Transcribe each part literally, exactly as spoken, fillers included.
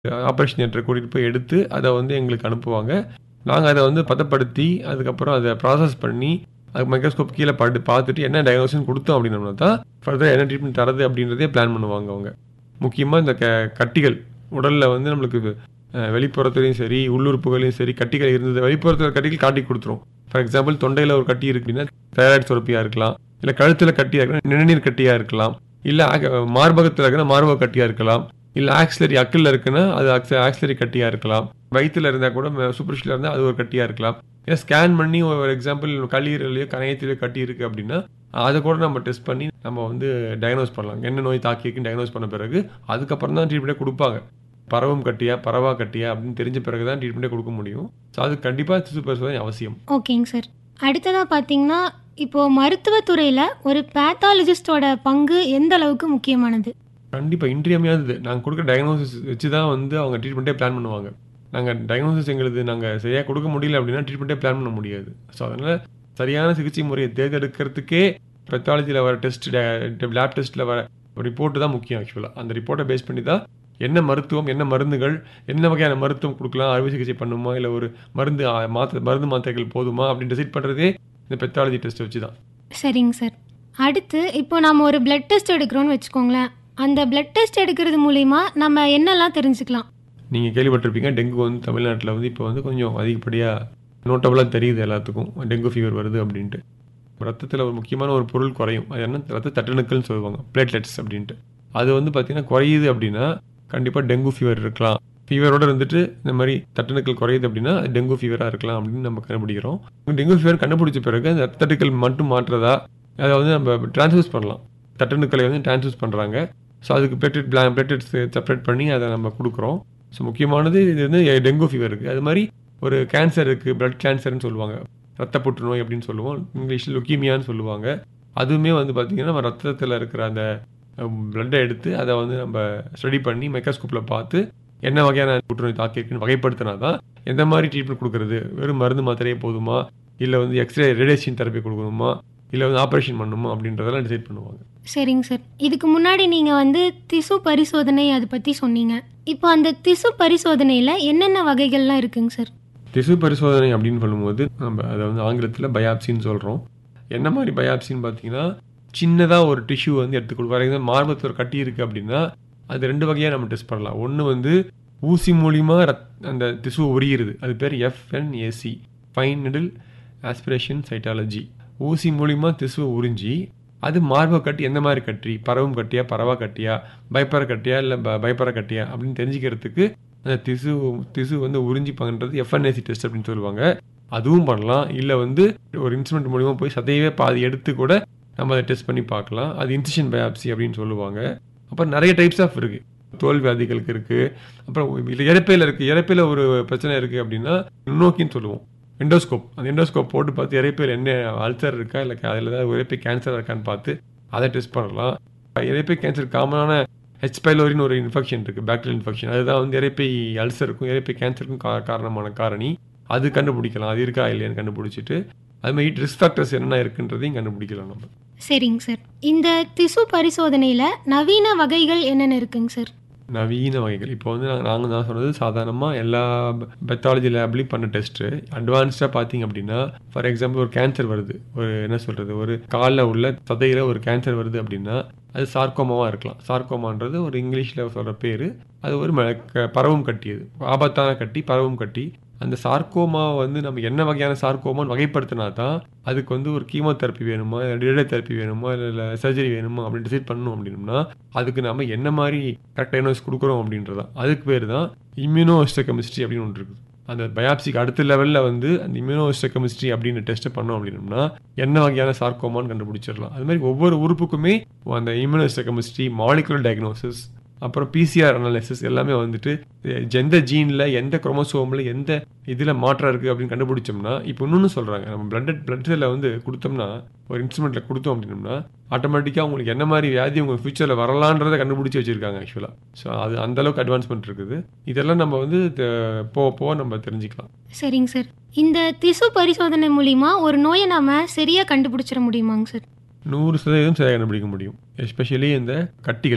Operation தியேட்டருக்கு கூட்டிட்டு போய் எடுத்து அத வந்து எங்களுக்கு அனுப்புவாங்க. நாங்க அத வந்து பதப்படுத்தி, அதுக்கப்புறம் அத ப்ராசஸ் பண்ணி, அது மைக்ரோஸ்கோப் கீழ படு பார்த்துட்டு என்ன டயக்னோசிஸ்ன்னு குடுத்தோம் அப்படின்னோம்னா தான், ஃபர்தரா என்ன ட்ரீட்மெண்ட் தர்றது அப்படின்றதே பிளான் பண்ணுவாங்க அவங்க. முக்கியமா இந்த க கட்டிகள் உடல்ல வந்து நம்மளுக்கு அ வெளிப்புறத்துலயும் சரி, உள்ளுறுப்புகள்லயும் சரி கட்டிகள் இருந்தது வெளிப்புறத்துல கட்டிகள் காட்டி குடுத்துரும். ஃபார் எக்ஸாம்பிள் தொண்டையில ஒரு கட்டி இருக்கு அப்படின்னா, தைராய்டு சுரப்பியா இருக்கலாம். இல்ல கழுத்துல கட்டியா இருக்கலாம், நிணநீர் கட்டியா இருக்கலாம். இல்ல ஆக மார்பகத்துல இருக்குன்னா மார்பக கட்டியா இருக்கலாம். இல்ல ஆக்ஸிலரி அக்கிள்ல இருக்குன்னா, அது ஆக்ஸ ஆக்ஸிலரி கட்டியா இருக்கலாம். வயித்துல இருந்தா கூட ம சூப்பர்ஃபிஷியலா இருந்தா அது ஒரு கட்டியா இருக்கலாம். இல்ல ஸ்கேன் பண்ணி ஒரு எக்ஸாம்பிள் கல்லீரல்லயோ, கணையத்திலயோ கட்டி இருக்கு அப்படின்னா, அத கூட நம்ம டெஸ்ட் பண்ணி நம்ம வந்து டயக்னோஸ் பண்ணலாம். என்ன நோய் தாக்கியிருக்குன்னு டயக்னோஸ் பண்ண பிறகு, அதுக்கப்புறம் தான் ட்ரீட்மெண்ட்டே குடுப்பாங்க. பரவும் கட்டியா, பரவா கட்டியா அப்படின்னு தெரிஞ்ச பிறகு தான் ட்ரீட்மெண்ட்டே குடுக்க முடியும். ஸோ அது கண்டிப்பா திசு பரிசோதனை அவசியம். ஓகேங்க சார். அடுத்ததா பார்த்தீங்கன்னா, இப்போ மருத்துவத் துறையில ஒரு பேத்தாலஜிஸ்ட்டோட பங்கு எந்த அளவுக்கு முக்கியமானது? கண்டிப்பா இன்றியமையாதது. நாங்க குடுக்குற டயக்னோசிஸ் வச்சு தான் வந்து அவங்க ட்ரீட்மெண்ட்டே பிளான் பண்ணுவாங்க. நாங்க டயக்னோசிஸ் எங்களுது நாங்க சரியா குடுக்க முடியல அப்படின்னா ட்ரீட்மெண்ட்டே பிளான் பண்ண முடியாது. ஸோ அதனால சரியான சிகிச்சை முறைய தேர்ந்தெடுக்கிறதுக்கே பெத்தாலஜில வர டெஸ்ட் ட லேப் டெஸ்ட்ல வர ரிப்போர்ட் தான் முக்கியம் ஆக்சுவலா. அந்த ரிப்போர்ட்ட பேஸ் பண்ணி தான் என்ன மருத்துவம், என்ன மருந்துகள், என்ன வகையான மருத்துவம் குடுக்கலாம், அறுவை சிகிச்சை பண்ணணுமா, இல்ல ஒரு மருந்து அ மாத்த மருந்து மாத்திரைகள் போதுமா அப்படின்னு டிசைட் பண்றதே இந்த பெத்தாலஜி டெஸ்ட்ட வச்சு தான். சரிங்க சார். அடுத்து இப்போ நாம ஒரு பிளட் டெஸ்ட் எடுக்கிறோம்னு வச்சுக்கோங்களேன். அந்த பிளட் டெஸ்ட் எடுக்கிறது மூலியமா நம்ம என்னெல்லாம் தெரிஞ்சுக்கலாம்? நீங்க கேள்விப்பட்டிருப்பீங்க. டெங்கு வந்து தமிழ்நாட்டுல வந்து இப்போ வந்து கொஞ்சம் அதிகப்படியா நோட்டபிளா தெரியுது எல்லாத்துக்கும். டெங்கு ஃபீவர் வருது அப்படின்ட்டு. ரத்தத்துல ஒரு முக்கியமான ஒரு பொருள் குறையும். அது என்ன ரத்த தட்டணுக்கள்னு சொல்லுவாங்க. பிளேட்லெட்ஸ் அப்படின்ட்டு. அது வந்து பார்த்தீங்கன்னா குறையுது அப்படின்னா, கண்டிப்பா டெங்கு ஃபீவர் இருக்கலாம். ஃபீவரோட இருந்துட்டு இந்த மாரி தட்டணுக்கள் குறையுது அப்படின்னா, அது டெங்கு ஃபீவரா இருக்கலாம் அப்படின்னு நம்ம கண்டுபிடிக்கிறோம். டெங்கு ஃபீவர் கண்டுபிடிச்ச பிறகு அந்த ரத்த தட்டுக்கள் மட்டும் மாற்றதா, அத வந்து நம்ம டிரான்ஸ்ஃபியூஸ் பண்ணலாம். தட்டணுக்களை வந்து டிரான்ஸ்ஃபியூஸ் பண்றாங்க. ஸோ அதுக்கு பிளேட்லெட் பிளா பிளேட்லெட்ஸ் செப்பரேட் பண்ணி அத நம்ம குடுக்குறோம். ஸோ முக்கியமானது இது வந்து டெங்கு ஃபீவருக்கு. அது மாரி ஒரு கேன்சர் இருக்கு. பிளட் கேன்சர்ன்னு சொல்லுவாங்க. ரத்த புற்றுநோய் அப்படின்னு சொல்லுவோம். இங்கிலீஷ்ல லுக்கீமியான்னு சொல்லுவாங்க. அதுவுமே வந்து பார்த்தீங்கன்னா, நம்ம ரத்தத்துல இருக்கிற அந்த பிளட்ட எடுத்து அத வந்து நம்ம ஸ்டடி பண்ணி மைக்ரோஸ்கோப்ல பார்த்து என்ன வகையான புற்றுநோய் தாக்கியிருக்குன்னு வகைப்படுத்தினா தான் எந்த மாரி ட்ரீட்மெண்ட் குடுக்குறது. வெறும் மருந்து மாத்திரையே போதுமா? இல்ல வந்து எக்ஸ்ரே ரேடியேஷன் தெரப்பி குடுக்கணுமா? இல்ல வந்து ஆப்பரேஷன் பண்ணணுமா? அப்படின்றதெல்லாம் டிசைட் பண்ணுவாங்க. சரிங்க சார். இதுக்கு முன்னாடி நீங்க வந்து திசு பரிசோதனை அத பத்தி சொன்னீங்க. இப்போ அந்த திசு பரிசோதனையில என்னென்ன வகைகள்லாம் இருக்குங்க சார்? திசு பரிசோதனை அப்படின்னு சொல்லும்போது, நம்ம அத வந்து ஆங்கிலத்துல பயாப்சின்னு சொல்றோம். என்ன மாரி பயாப்சின்னு பார்த்தீங்கன்னா, சின்னதா ஒரு டிஷ்யூ வந்து எடுத்துக் ஃபார் எக்ஸாம்பிள் மார்பகத்துல ஒரு கட்டி இருக்கு அப்படின்னா, அது ரெண்டு வகையா நம்ம டெஸ்ட் பண்ணலாம். ஒண்ணு வந்து ஊசி மூலியமா ரத் அந்த திசுவ உரியிறது. அது பேரு FNAC fine needle aspiration cytology. ஊசி மூலியமா திசுவ உறிஞ்சி, அது மார்பக கட்டி எந்த மாரி கட்டி, பரவும் கட்டியா, பரவா கட்டியா, பைப்பர கட்டியா, இல்ல ப பைப்பர கட்டியா அப்படின்னு தெரிஞ்சுக்கிறதுக்கு அந்த திசு திசு வந்து உறிஞ்சி பண்றது எஃப்என்ஏசி டெஸ்ட் அப்படின்னு சொல்லுவாங்க. அதுவும் பண்ணலாம். இல்ல வந்து ஒரு இன்ஸ்ட்ருமென்ட் மூலியமா போய் சதையவே பாதி எடுத்து கூட நம்ம அத டெஸ்ட் பண்ணி பார்க்கலாம். அது இன்சிஷன் பயாப்சி அப்படின்னு சொல்லுவாங்க. அப்புறம் நெறைய டைப்ஸ் ஆஃப் இருக்கு. தோல் வியாதிகளுக்கு இருக்கு. அப்புறம் இரைப்பையில இருக்கு. இரைப்பையில ஒரு பிரச்சனை இருக்கு அப்படின்னா, நுண்ணோக்கின்னு சொல்லுவோம். எண்டோஸ்கோப். அந்த எண்டோஸ்கோப் போட்டு பார்த்து இரைப்பையில என்ன அல்சர் இருக்கா, இல்ல அதுல ஏதாவது இரைப்பை கேன்சர் இருக்கான்னு பார்த்து அத டெஸ்ட் பண்ணலாம். இரைப்பை கேன்சர் காமனான ஹெச் பைலோரின்னு ஒரு இன்ஃபெக்ஷன் இருக்கு. Bacterial infection. அதுதான் வந்து இரைப்பை அல்சருக்கும், இரைப்பை கேன்சருக்கும் கா காரணமான காரணி. அது கண்டுபிடிக்கலாம். அது இருக்கா இல்லையான்னு கண்டுபிடிச்சிட்டு, அது மாரி ரிஸ்க் ஃபேக்டர்ஸ் என்னென்ன இருக்குன்றதையும் கண்டுபிடிக்கலாம் நம்ம. சரிங்க சார். இந்த திசு பரிசோதனையில நவீன வகைகள் என்னென்ன இருக்குங்க சார்? நவீன வகைகள். இப்போ வந்து நாங்க நாங்க நான் சொன்னது சாதாரணமா எல்லா பெத்தாலஜி லேப்லயும் பண்ண டெஸ்ட். அட்வான்ஸ்டா பார்த்தீங்க அப்படின்னா, ஃபார் எக்ஸாம்பிள் ஒரு கேன்சர் வருது. ஒரு என்ன சொல்றது, ஒரு கால்ல உள்ள சதையில ஒரு கேன்சர் வருது அப்படின்னா, அது சார்கோமாவா இருக்கலாம். சார்கோமான்றது ஒரு இங்கிலீஷ்ல சொல்ற பேரு. அது ஒரு ம க பரவும் கட்டி அது. ஆபத்தான கட்டி, பரவும் கட்டி. அந்த சார்கோமா வந்து நம்ம என்ன வகையான சார்கோமான்னு வகைப்படுத்தினா தான், அதுக்கு வந்து ஒரு கீமோதெரப்பி வேணுமா, ரேடியோ தெரப்பி வேணுமா, இல்ல சர்ஜரி வேணுமா அப்படின்னு டிசைட் பண்ணணும் அப்படின்னோம்னா, அதுக்கு நாம என்ன மாரி கரெக்ட் டயக்னோசிஸ் குடுக்குறோம் அப்படின்றது தான். அதுக்கு பேரு தான் இம்யூனோ ஹிஸ்டோகெமிஸ்ட்ரி அப்படின்னு ஒண்ணு இருக்குது. அந்த பயாப்சிக்கு அடுத்த லெவல்ல வந்து அந்த இம்யூனோ ஹிஸ்டோகெமிஸ்ட்ரி அப்படின்னு டெஸ்ட் பண்ணோம் அப்படின்னோம்னா, என்ன வகையான சார்கோமான்னு கண்டுபிடிச்சிடலாம். அது மாதிரி ஒவ்வொரு உறுப்புக்குமே அந்த இம்யூனோ ஹிஸ்டோகெமிஸ்ட்ரி, மாலிகுலர் டயக்னோசிஸ், அப்புறம் பிசிஆர் அனாலிசிஸ் எல்லாமே வந்துட்டு எந்த ஜீன்ல, எந்த குரோமோசோம்ல, எந்த இதுல மாற்றம் இருக்கு அப்படின்னு கண்டுபிடிச்சோம்னா, இப்போ இன்னொன்னு சொல்றாங்க. நம்ம பிளட் பிளட் செல்ல வந்து குடுத்தோம்னா, ஒரு இன்ஸ்ட்ருமென்ட்ல குடுத்தோம் அப்படின்னோம்னா, ஆட்டோமேட்டிக்கா உங்களுக்கு என்ன மாரி வியாதி உங்க ஃபியூச்சர்ல வரலான்றத கண்டுபிடிச்சு வச்சிருக்காங்க ஆக்சுவலா. ஸோ அது அந்த அளவுக்கு அட்வான்ஸ்மென்ட் இருக்குது. இதெல்லாம் நம்ம வந்து போக போக நம்ம தெரிஞ்சுக்கலாம். சரிங்க சார். இந்த திசு பரிசோதனை மூலியமா ஒரு நோயை நாம சரியா கண்டுபிடிச்சிட முடியுமாங்க சார்? நூறு சதவீதம் சரியா கண்டுபிடிக்க முடியும். எஸ்பெஷலி இந்த கட்டிகள்.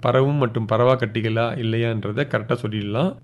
பரவும் மற்றும் பரவா கட்டிகளா இல்லையான்றதை கரெக்டாக சொல்லிடலாம்.